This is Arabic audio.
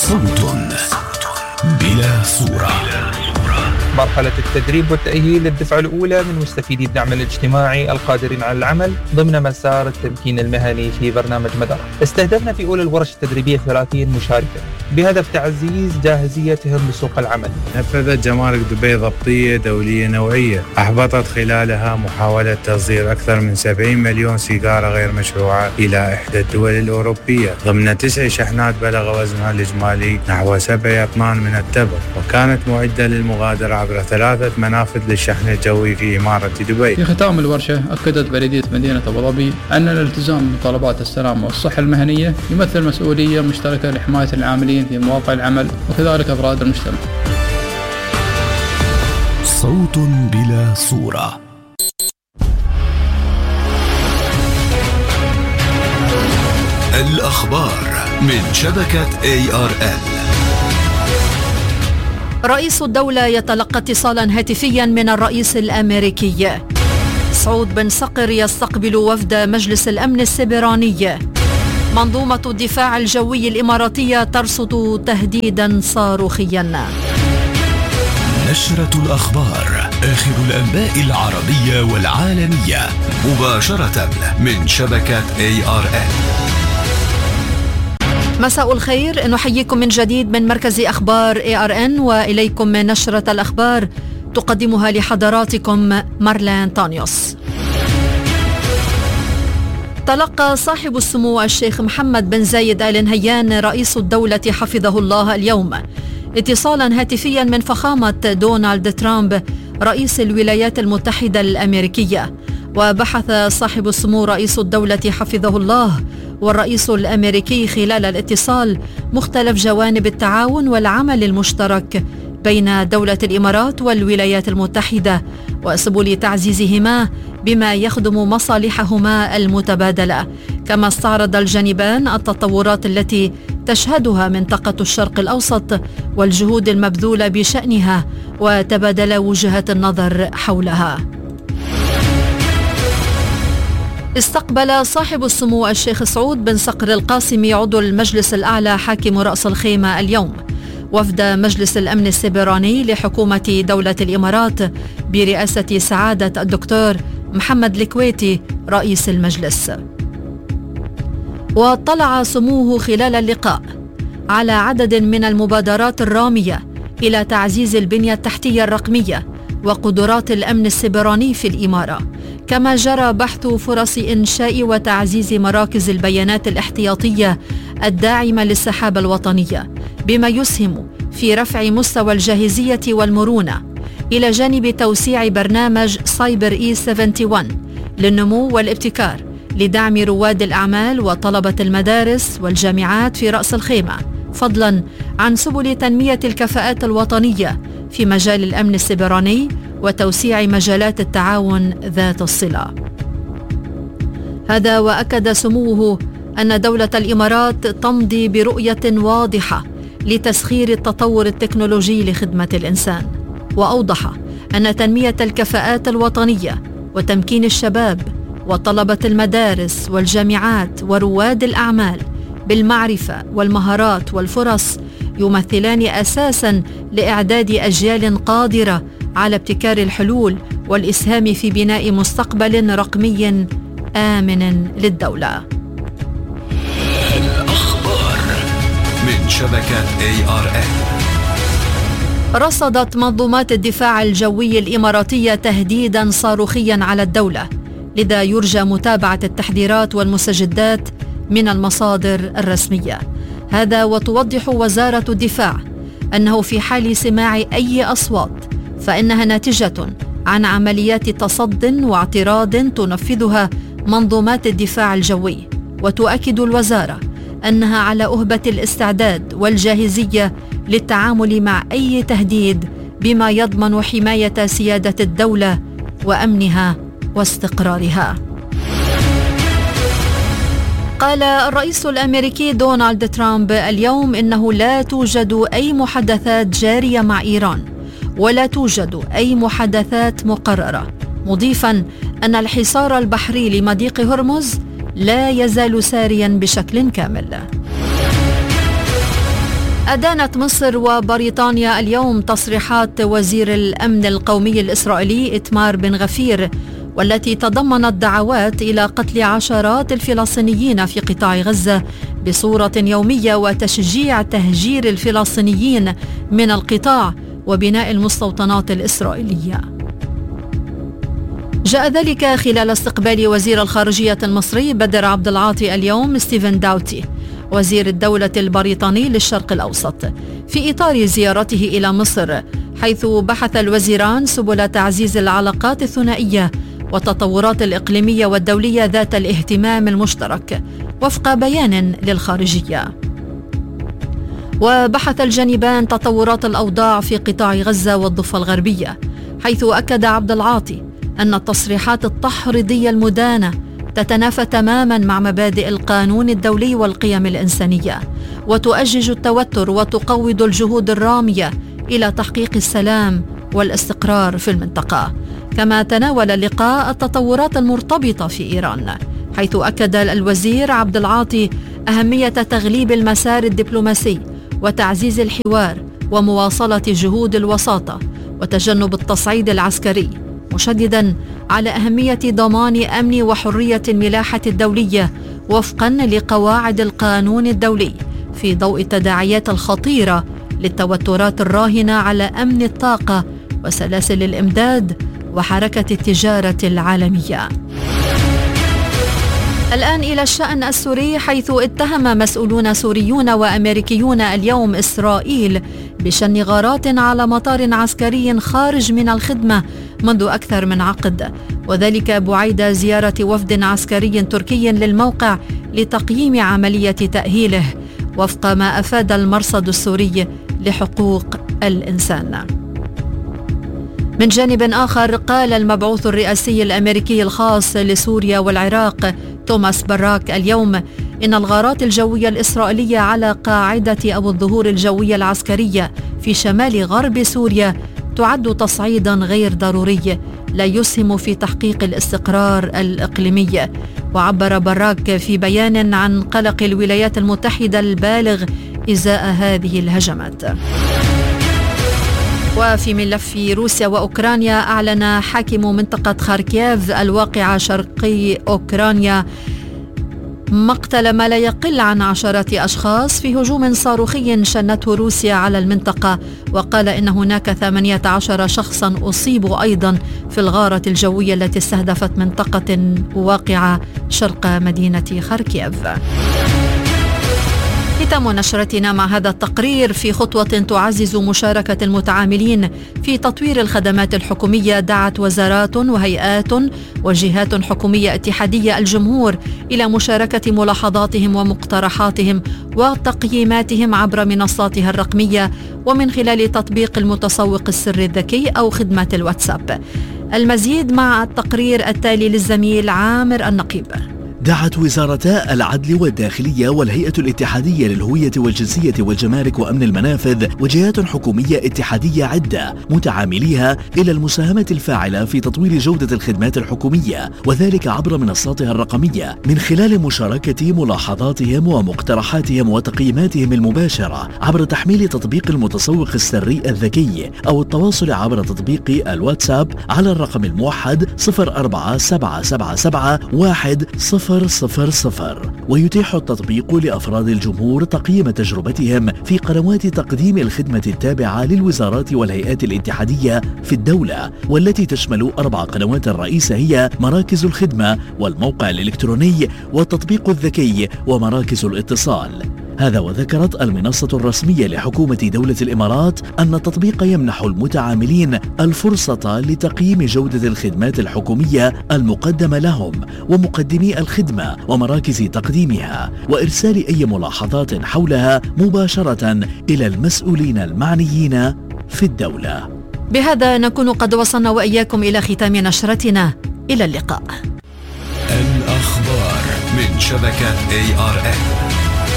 صوت بلا صورة. مرحلة التدريب والتأهيل للدفعة الأولى من مستفيدي الدعم الاجتماعي القادرين على العمل ضمن مسار التمكين المهني في برنامج مدار. استهدفنا في أولى الورش التدريبية 30 مشاركا بهدف تعزيز جاهزيتهم لسوق العمل. نفذت جمارك دبي ضبطية دولية نوعية أحبطت خلالها محاولة تصدير أكثر من 70 مليون سيجارة غير مشروعة إلى إحدى الدول الأوروبية ضمن 9 شحنات بلغ وزنها الإجمالي نحو 7 أطنان من التبغ، وكانت معدة للمغادرة عبر 3 منافذ للشحن الجوي في إمارة دبي. في ختام الورشة أكدت بلدية مدينة أبو ظبي أن الالتزام بمتطلبات السلامة والصحة المهنية يمثل مسؤولية مشتركة لحماية العاملين في مواقع العمل وكذلك أفراد المجتمع. صوت بلا صورة. الأخبار من شبكة ARN. رئيس الدولة يتلقى اتصالا هاتفيا من الرئيس الأمريكي. سعود بن صقر يستقبل وفد مجلس الأمن السبراني. منظومة الدفاع الجوي الإماراتية ترصد تهديدا صاروخيا. نشرة الأخبار، آخر الأنباء العربية والعالمية مباشرة من شبكة ARN. مساء الخير، نحييكم من جديد من مركز أخبار ARN وإليكم من نشرة الأخبار تقدمها لحضراتكم مارلين تانيوس. تلقى صاحب السمو الشيخ محمد بن زايد آل نهيان رئيس الدولة حفظه الله اليوم اتصالا هاتفيا من فخامة دونالد ترامب رئيس الولايات المتحدة الأمريكية. وبحث صاحب السمو رئيس الدولة حفظه الله والرئيس الأمريكي خلال الاتصال مختلف جوانب التعاون والعمل المشترك بين دولة الإمارات والولايات المتحدة وسبل تعزيزهما بما يخدم مصالحهما المتبادلة. كما استعرض الجانبان التطورات التي تشهدها منطقة الشرق الأوسط والجهود المبذولة بشأنها وتبادل وجهات النظر حولها. استقبل صاحب السمو الشيخ سعود بن صقر القاسمي عضو المجلس الأعلى حاكم رأس الخيمة اليوم وفد مجلس الأمن السبراني لحكومة دولة الإمارات برئاسة سعادة الدكتور محمد الكويتي رئيس المجلس. واطلع سموه خلال اللقاء على عدد من المبادرات الرامية إلى تعزيز البنية التحتية الرقمية وقدرات الأمن السبراني في الإمارة. كما جرى بحث فرص إنشاء وتعزيز مراكز البيانات الاحتياطية الداعمة للسحابة الوطنية بما يسهم في رفع مستوى الجاهزية والمرونة، إلى جانب توسيع برنامج سايبر E71 للنمو والابتكار لدعم رواد الأعمال وطلبة المدارس والجامعات في رأس الخيمة، فضلاً عن سبل تنمية الكفاءات الوطنية في مجال الأمن السبراني وتوسيع مجالات التعاون ذات الصلة. هذا وأكد سموه أن دولة الإمارات تمضي برؤية واضحة لتسخير التطور التكنولوجي لخدمة الإنسان، وأوضح أن تنمية الكفاءات الوطنية وتمكين الشباب وطلبة المدارس والجامعات ورواد الأعمال بالمعرفة والمهارات والفرص يمثلان أساساً لإعداد أجيال قادرة على ابتكار الحلول والإسهام في بناء مستقبل رقمي آمن للدولة. الأخبار من شبكة ARN. رصدت منظومات الدفاع الجوي الإماراتية تهديداً صاروخياً على الدولة، لذا يرجى متابعة التحذيرات والمستجدات من المصادر الرسمية. هذا وتوضح وزارة الدفاع أنه في حال سماع أي أصوات فإنها ناتجة عن عمليات تصد واعتراض تنفذها منظومات الدفاع الجوي. وتؤكد الوزارة أنها على أهبة الاستعداد والجاهزية للتعامل مع أي تهديد بما يضمن حماية سيادة الدولة وأمنها واستقرارها. قال الرئيس الأمريكي دونالد ترامب اليوم إنه لا توجد أي محادثات جارية مع إيران ولا توجد أي محادثات مقررة، مضيفاً أن الحصار البحري لمضيق هرمز لا يزال سارياً بشكل كامل. أدانت مصر وبريطانيا اليوم تصريحات وزير الأمن القومي الإسرائيلي إيتمار بن غفير، والتي تضمنت دعوات إلى قتل عشرات الفلسطينيين في قطاع غزة بصورة يومية وتشجيع تهجير الفلسطينيين من القطاع وبناء المستوطنات الإسرائيلية. جاء ذلك خلال استقبال وزير الخارجية المصري بدر عبد العاطي اليوم ستيفن داوتي وزير الدولة البريطاني للشرق الأوسط في إطار زيارته إلى مصر، حيث بحث الوزيران سبل تعزيز العلاقات الثنائية والتطورات الإقليمية والدولية ذات الاهتمام المشترك وفق بيان للخارجية. وبحث الجانبان تطورات الأوضاع في قطاع غزة والضفة الغربية، حيث أكد عبد العاطي أن التصريحات التحريضية المدانة تتنافى تماما مع مبادئ القانون الدولي والقيم الإنسانية، وتؤجج التوتر وتقوض الجهود الرامية إلى تحقيق السلام والاستقرار في المنطقة. كما تناول اللقاء التطورات المرتبطة في إيران، حيث أكد الوزير عبد العاطي أهمية تغليب المسار الدبلوماسي وتعزيز الحوار ومواصلة جهود الوساطة وتجنب التصعيد العسكري، مشددا على أهمية ضمان أمن وحرية الملاحة الدولية وفقا لقواعد القانون الدولي، في ضوء التداعيات الخطيرة للتوترات الراهنة على أمن الطاقة وسلاسل الإمداد وحركة التجارة العالمية. الآن إلى الشأن السوري، حيث اتهم مسؤولون سوريون وأمريكيون اليوم إسرائيل بشن غارات على مطار عسكري خارج من الخدمة منذ أكثر من عقد، وذلك بعيد زيارة وفد عسكري تركي للموقع لتقييم عملية تأهيله وفق ما أفاد المرصد السوري لحقوق الإنسان. من جانب آخر، قال المبعوث الرئاسي الأمريكي الخاص لسوريا والعراق توماس براك اليوم إن الغارات الجوية الإسرائيلية على قاعدة أو الظهور الجوية العسكرية في شمال غرب سوريا تعد تصعيدا غير ضروري لا يسهم في تحقيق الاستقرار الإقليمي. وعبر براك في بيان عن قلق الولايات المتحدة البالغ إزاء هذه الهجمات. وفي ملف روسيا وأوكرانيا، أعلن حاكم منطقة خاركيف الواقعة شرقي أوكرانيا مقتل ما لا يقل عن عشرات أشخاص في هجوم صاروخي شنته روسيا على المنطقة، وقال إن هناك 18 شخصا أصيبوا أيضا في الغارة الجوية التي استهدفت منطقة واقعة شرق مدينة خاركيف. ختام نشرتنا مع هذا التقرير. في خطوة تعزز مشاركة المتعاملين في تطوير الخدمات الحكومية، دعت وزارات وهيئات وجهات حكومية اتحادية الجمهور إلى مشاركة ملاحظاتهم ومقترحاتهم وتقييماتهم عبر منصاتها الرقمية ومن خلال تطبيق المتسوق السري الذكي أو خدمة الواتساب. المزيد مع التقرير التالي للزميل عامر النقيب. دعت وزارتا العدل والداخلية والهيئة الاتحادية للهوية والجنسية والجمارك وأمن المنافذ وجهات حكومية اتحادية عدة متعامليها إلى المساهمة الفاعلة في تطوير جودة الخدمات الحكومية، وذلك عبر منصاتها الرقمية من خلال مشاركة ملاحظاتهم ومقترحاتهم وتقييماتهم المباشرة عبر تحميل تطبيق المتسوق السري الذكي أو التواصل عبر تطبيق الواتساب على الرقم الموحد 04777 100. ويتيح التطبيق لأفراد الجمهور تقييم تجربتهم في قنوات تقديم الخدمة التابعة للوزارات والهيئات الاتحادية في الدولة، والتي تشمل 4 قنوات رئيسة هي مراكز الخدمة والموقع الإلكتروني والتطبيق الذكي ومراكز الاتصال. هذا وذكرت المنصة الرسمية لحكومة دولة الإمارات أن التطبيق يمنح المتعاملين الفرصة لتقييم جودة الخدمات الحكومية المقدمة لهم ومقدمي الخدمة ومراكز تقديمها، وإرسال أي ملاحظات حولها مباشرة إلى المسؤولين المعنيين في الدولة. بهذا نكون قد وصلنا وإياكم إلى ختام نشرتنا. إلى اللقاء. الأخبار من شبكة ARN.